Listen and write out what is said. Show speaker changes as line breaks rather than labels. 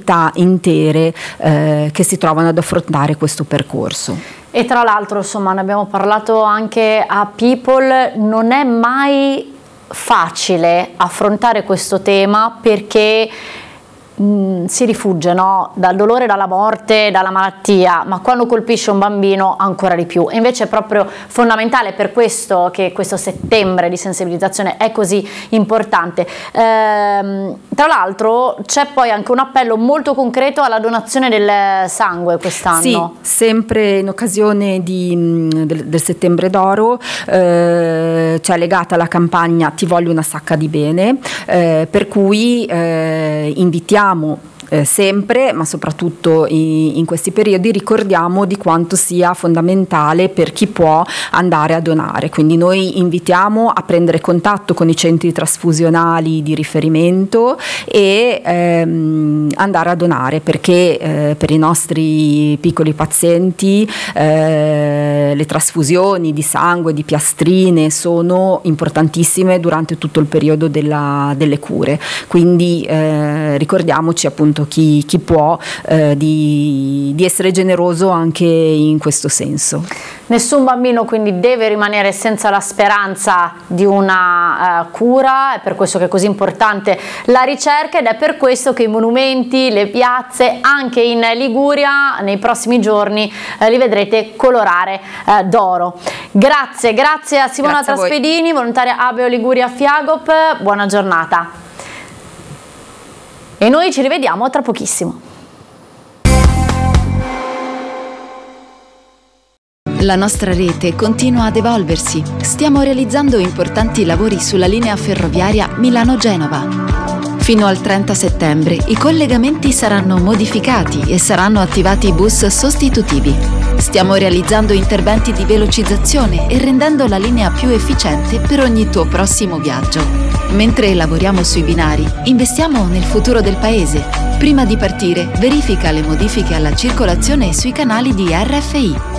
comunità intere che si trovano ad affrontare questo percorso.
E tra l'altro, insomma, ne abbiamo parlato anche a People, non è mai facile affrontare questo tema perché si rifugge, no? Dal dolore, dalla morte, dalla malattia, ma quando colpisce un bambino ancora di più. E invece è proprio fondamentale, per questo che questo settembre di sensibilizzazione è così importante. Tra l'altro c'è poi anche un appello molto concreto alla donazione del sangue quest'anno.
Sì, sempre in occasione del Settembre d'Oro, cioè legata alla campagna Ti voglio una sacca di bene, per cui invitiamo sempre, ma soprattutto in questi periodi, ricordiamo di quanto sia fondamentale per chi può andare a donare. Quindi noi invitiamo a prendere contatto con i centri trasfusionali di riferimento e andare a donare, perché per i nostri piccoli pazienti le trasfusioni di sangue, di piastrine sono importantissime durante tutto il periodo delle cure. Quindi ricordiamoci appunto chi può di essere generoso anche in questo senso.
Nessun bambino quindi deve rimanere senza la speranza di una cura, è per questo che è così importante la ricerca, ed è per questo che i monumenti, le piazze anche in Liguria nei prossimi giorni li vedrete colorare d'oro. Grazie a Simona Traspedini, volontaria Abeo Liguria Fiagop, buona giornata. E noi ci rivediamo tra pochissimo.
La nostra rete continua ad evolversi. Stiamo realizzando importanti lavori sulla linea ferroviaria Milano-Genova. Fino al 30 settembre i collegamenti saranno modificati e saranno attivati bus sostitutivi. Stiamo realizzando interventi di velocizzazione e rendendo la linea più efficiente per ogni tuo prossimo viaggio. Mentre lavoriamo sui binari, investiamo nel futuro del paese. Prima di partire, verifica le modifiche alla circolazione sui canali di RFI.